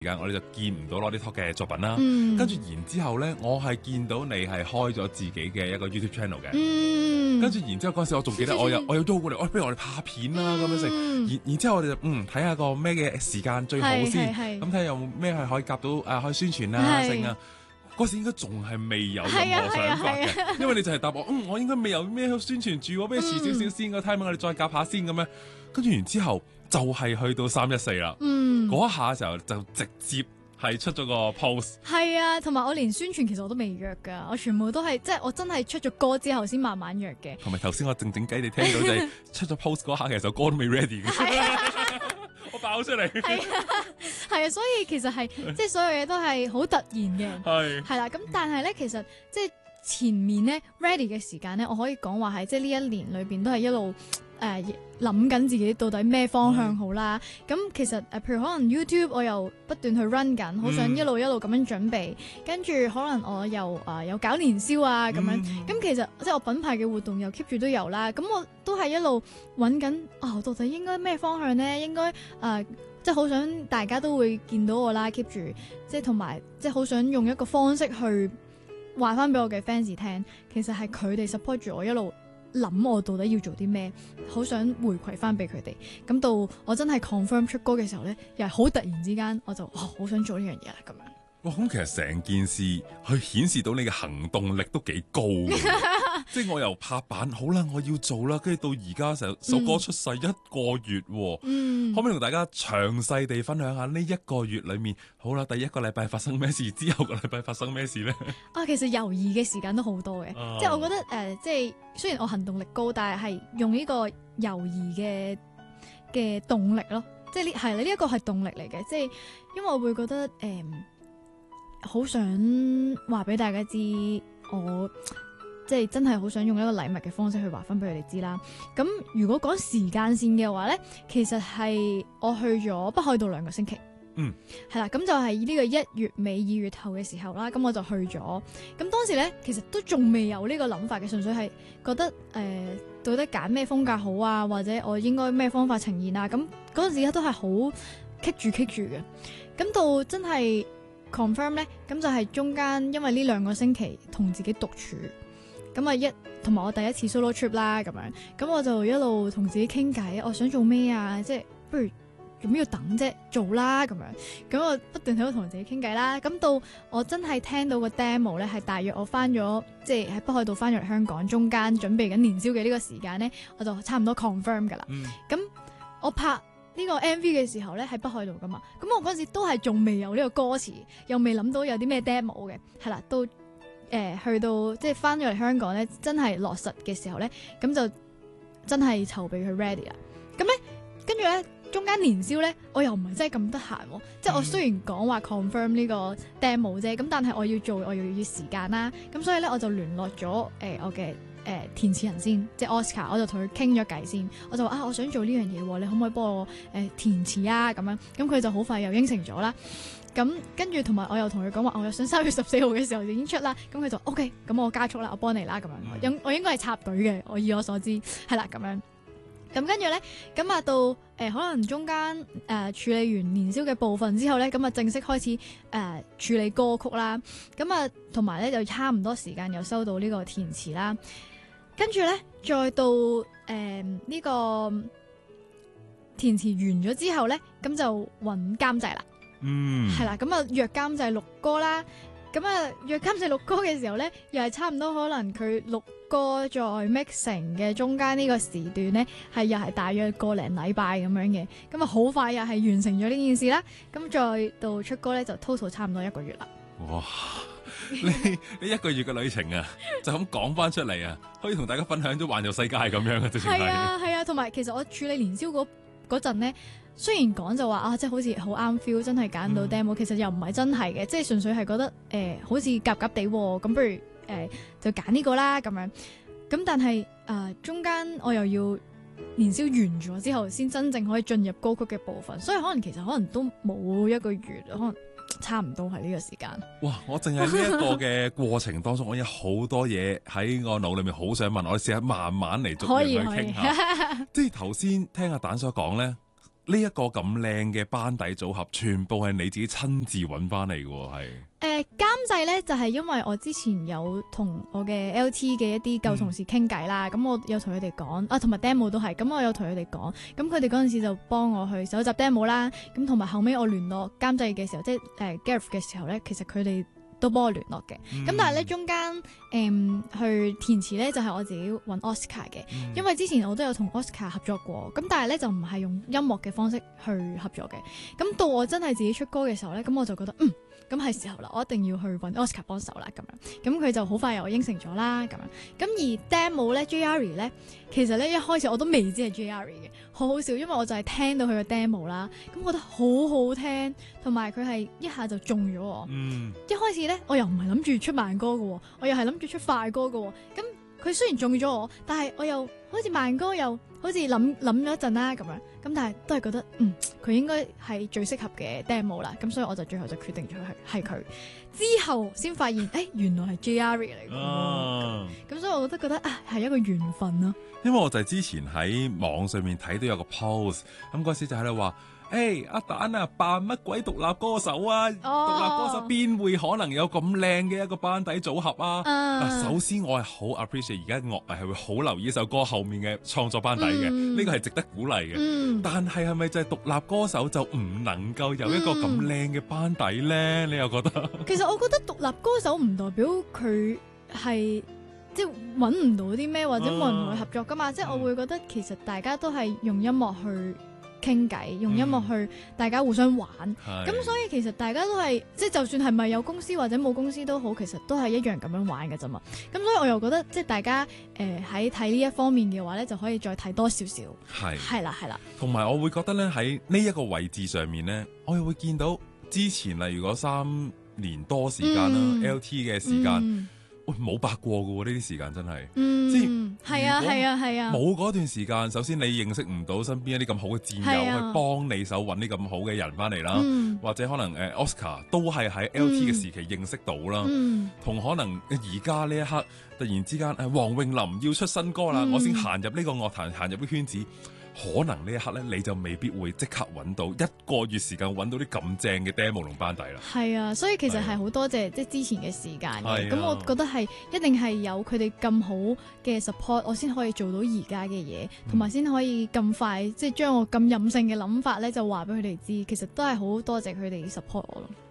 間我哋就見唔到 Lolly Talk 嘅作品啦。 嗯跟住然之後咧，我係見到你係開咗自己嘅一個 YouTube channel 嘅。 嗯， 跟住然之後嗰陣時，我仲記得我有喐過嚟，不如我哋拍片啦咁樣食。然之後我哋就睇下個咩嘅時間最好先，咁睇下有冇咩係可以夾到可以宣傳啦剩啊。嗰時應該仲係未有任何想法嘅，因為你就係答我，我應該未有咩宣傳住，不如遲少少先，個 time 我哋再夾下先咁樣。跟住完之後就係去到314啦，嗰一下時候就直接係出咗個 post。 係啊，同埋我連宣傳其實我都未約㗎，我全部都係即係我真係出咗歌之後先慢慢約嘅。 同埋頭先我靜靜雞你聽到就係出咗 post 嗰下，其實首歌都未 ready 嘅。我爆出嚟， 係啊，所以其實係即係所有嘢都係好突然嘅，係啦。咁但係咧，其實即係前面咧 ready 嘅時間咧，我可以講話係即係呢一年裏邊都係一路諗緊自己到底咩方向好啦。咁其實譬如可能 YouTube 我又不斷去 run 緊，好想一路一路咁樣準備，跟住可能我又有搞年宵啊咁樣。咁其實即係我品牌嘅活動又 keep 住都有啦。咁我都係一路揾緊到底應該咩方向呢？應該即係好想大家都會見到我啦 ，keep 住即係同埋即係好想用一個方式去話翻俾我嘅 fans 聽，其實係佢哋 support 住我一路諗我到底要做啲咩，好想回饋翻俾佢哋。咁到我真係 confirm 出歌嘅時候咧，又係好突然之間，我就好想做呢樣嘢啦咁樣。 哇！咁其實成件事去顯示到你嘅行動力都幾高嘅，即係我由拍板好啦，我要做啦，跟住到而家成首歌出世1個月，可唔可以同大家詳細地分享下呢1個月裏面，好啦，第一個禮拜發生咩事，之後個禮拜發生咩事呢？ 其實猶豫嘅時間都好多嘅，即係我覺得即係雖然我行動力高，但係用呢個猶豫嘅動力咯，即係呢一個係動力嚟嘅，即係因為我會覺得好想話俾大家知，我即係真係好想用一個禮物嘅方式去話翻俾佢哋知啦。咁如果講時間線嘅話咧，其實係我去咗北海道2個星期，係啦，咁就係呢個1月尾2月頭嘅時候啦。咁我就去咗，咁當時咧其實都仲未有呢個諗法嘅，純粹係覺得到底揀咩風格好啊，或者我應該咩方法呈現啊。咁嗰陣時都係好棘住嘅。咁到真係confirm 咧，咁就係中間因為呢2個星期同自己獨處，咁同埋我第一次 solo trip 啦，咁樣，咁我就一路同自己傾偈，我想做咩啊？即係不如做咩要等啫？做啦咁樣，咁我不斷喺度同自己傾偈啦。咁到我真係聽到個 demo 咧，係大約我翻咗即係喺北海道翻咗嚟香港，中間準備緊年宵嘅呢個時間咧，我就差唔多 confirm 噶啦。咁我拍呢個 MV 嘅時候咧，喺北海道噶嘛，咁我嗰時都係仲未有呢個歌詞，又未諗到有啲咩 demo 嘅，係啦，到去到即係翻咗嚟香港咧，真係落實嘅時候咧，咁就真係籌備去 ready 啦。咁咧，跟住咧中間年宵咧，我又唔係真係咁得閒，即係我雖然講話 confirm 呢個 demo 啫，咁但係我要做，我要時間啦，咁所以咧我就聯絡咗我嘅填詞人先，即係 Oscar， 我就同佢傾咗偈先，我就話我想做呢樣嘢，你可唔可以幫我填詞啊？咁樣，咁佢就好快又應承咗啦。咁跟住同埋我又同佢講話，我又想3月14號嘅時候已經出啦。咁佢就 OK， 咁我加速啦，我幫你啦咁樣。我應該係插隊嘅，我以我所知係啦咁樣。咁跟住咧，咁啊到可能中間處理完年宵嘅部分之後咧，咁啊正式開始處理歌曲啦。咁啊同埋咧就差唔多時間又收到呢個填詞啦。跟住咧，再到呢個填詞完咗之後咧，咁就揾監製啦。係啦，咁啊約監製錄歌啦。咁啊約監製錄歌嘅時候咧，又係差唔多可能佢錄歌再 mixing 嘅中間呢個時段咧，又係大約個零禮拜咁樣嘅。咁啊好快又係完成咗呢件事啦。咁再到出歌咧，就 total 差唔多1個月啦。 哇！你1個月嘅旅程啊，就咁講翻出嚟啊，可以同大家分享咗環遊世界咁樣嘅，直情係啊，同埋其實我處理年宵嗰陣咧，雖然講就話即係好似好啱 feel， 真係揀到 demo，其實又唔係真係嘅，即係純粹係覺得好似夾夾地喎，咁不如就揀呢個啦咁樣。咁但係中間我又要年宵完咗之後，先真正可以進入歌曲嘅部分，所以其實可能都冇1個月，可能差唔多係呢個時間。 哇！我淨係呢一個嘅過程當中，我有好多嘢喺我腦裏面好想問，我哋試下慢慢嚟逐樣去傾下。即係頭先聽阿蛋所講咧， 呢一個咁靚嘅班底組合，全部係你自己親自揾翻嚟嘅喎，係。 監製咧就係因為我之前有同我嘅 LT 嘅一啲舊同事傾偈啦，咁我有同佢哋講啊，同埋 demo 都係，咁我有同佢哋講，咁佢哋嗰陣時就幫我去搜集 demo 啦，咁同埋後尾我聯絡監製嘅時候，即係Gareth 嘅時候咧，其實佢哋都幫我聯絡嘅，咁但係咧中間去填詞咧就係我自己揾 Oscar 嘅，因為之前我都有同 Oscar 合作過，咁但係咧就唔係用音樂嘅方式去合作嘅，咁到我真係自己出歌嘅時候咧，咁我就覺得咁係時候啦，我一定要去揾 Oscar 幫手啦，咁樣，咁佢就好快又應承咗啦，咁樣，咁而 demo 咧 Jerry 咧，其實咧一開始我都未知係 Jerry 嘅，好好笑，因為我就係聽到佢嘅 demo 啦，咁覺得好好聽，同埋佢係一下就中咗我，一開始咧我又唔係諗住出慢歌嘅，我又係諗住出快歌嘅，咁佢雖然中咗我，但係我又好似慢歌又好似諗咗一陣啦，咁樣，咁但係都係覺得佢應該係最適合嘅 demo 啦，咁所以我就最後就決定咗係佢，之後先發現原來係 Jerry 嚟嘅，咁所以我都覺得係一個緣分咯。 因為我就係之前喺網上面睇到有個 post， 咁嗰時就喺度話。阿蛋啊，扮乜鬼獨立歌手啊？獨立歌手邊會可能有咁靚嘅一個班底組合啊？首先我係好 appreciate 而家樂迷係會好留意呢首歌後面嘅創作班底嘅，呢個係值得鼓勵嘅。但係咪就係獨立歌手就唔能夠有一個咁靚嘅班底咧？你又覺得？其實我覺得獨立歌手唔代表佢係即係揾唔到啲咩或者冇人同佢合作噶嘛？即係我會覺得其實大家都係用音樂去傾偈，用音樂去大家互相玩，咁所以其實大家都係即係就算係咪有公司或者冇公司都好，其實都係一樣咁樣玩嘅啫嘛。咁所以我又覺得即係大家喺睇呢一方面嘅話咧，就可以再睇多少少。係啦。 同埋我會覺得咧喺呢一個位置上面咧，我又會見到之前例如嗰3年多時間啦，LT 嘅時間。冇白過嘅喎，呢啲時間真係，即係係啊，冇嗰段時間，首先你認識唔到身邊一啲咁好嘅戰友去幫你手揾啲咁好嘅人翻嚟啦，或者可能Oscar 都係喺 LT 嘅時期認識到啦，同可能而家呢一刻突然之間黃詠琳要出新歌啦，我先行入呢個樂壇，行入啲圈子。可能呢一刻咧，你就未必會即刻揾到1個月時間揾到啲咁正嘅 demo 同班底啦。係啊，所以其實係好多謝即係之前嘅時間嘅。咁我覺得係一定係有佢哋咁好嘅 support，我先可以做到而家嘅嘢，同埋先可以咁快即係將我咁任性嘅諗法咧，就話俾佢哋知。其實都係好多謝佢哋 support 我咯。